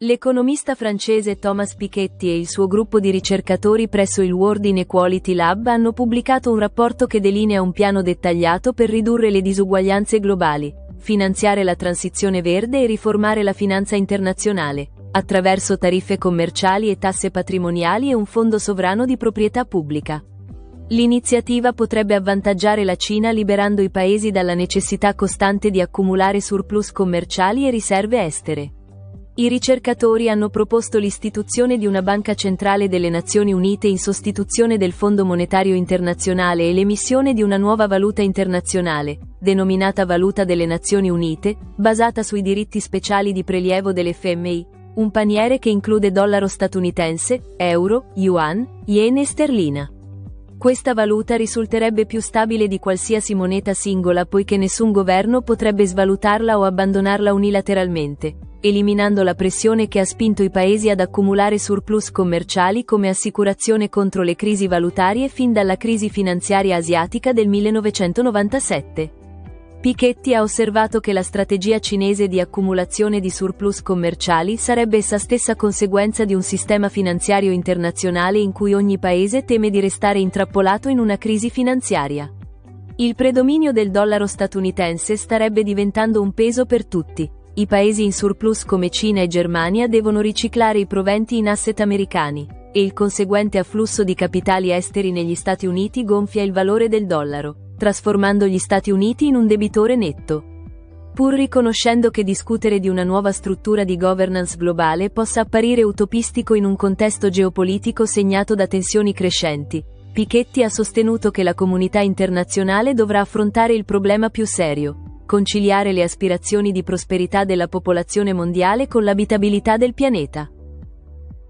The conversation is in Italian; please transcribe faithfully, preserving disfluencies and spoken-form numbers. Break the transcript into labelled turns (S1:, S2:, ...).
S1: L'economista francese Thomas Piketty e il suo gruppo di ricercatori presso il World Inequality Lab hanno pubblicato un rapporto che delinea un piano dettagliato per ridurre le disuguaglianze globali, finanziare la transizione verde e riformare la finanza internazionale, attraverso tariffe commerciali e tasse patrimoniali e un fondo sovrano di proprietà pubblica. L'iniziativa potrebbe avvantaggiare la Cina liberando i paesi dalla necessità costante di accumulare surplus commerciali e riserve estere. I ricercatori hanno proposto l'istituzione di una banca centrale delle Nazioni Unite in sostituzione del Fondo Monetario Internazionale e l'emissione di una nuova valuta internazionale, denominata Valuta delle Nazioni Unite, basata sui diritti speciali di prelievo dell'F M I, un paniere che include dollaro statunitense, euro, yuan, yen e sterlina. Questa valuta risulterebbe più stabile di qualsiasi moneta singola poiché nessun governo potrebbe svalutarla o abbandonarla unilateralmente, eliminando la pressione che ha spinto i paesi ad accumulare surplus commerciali come assicurazione contro le crisi valutarie fin dalla crisi finanziaria asiatica del millenovecentonovantasette. Piketty ha osservato che la strategia cinese di accumulazione di surplus commerciali sarebbe essa stessa conseguenza di un sistema finanziario internazionale in cui ogni paese teme di restare intrappolato in una crisi finanziaria. Il predominio del dollaro statunitense starebbe diventando un peso per tutti. I paesi in surplus come Cina e Germania devono riciclare i proventi in asset americani, e il conseguente afflusso di capitali esteri negli Stati Uniti gonfia il valore del dollaro, trasformando gli Stati Uniti in un debitore netto. Pur riconoscendo che discutere di una nuova struttura di governance globale possa apparire utopistico in un contesto geopolitico segnato da tensioni crescenti, Piketty ha sostenuto che la comunità internazionale dovrà affrontare il problema più serio: conciliare le aspirazioni di prosperità della popolazione mondiale con l'abitabilità del pianeta.